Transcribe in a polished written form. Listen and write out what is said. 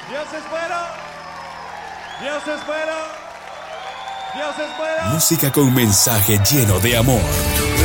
Dios es bueno. Dios es bueno. Dios es bueno. Música con mensaje lleno de amor.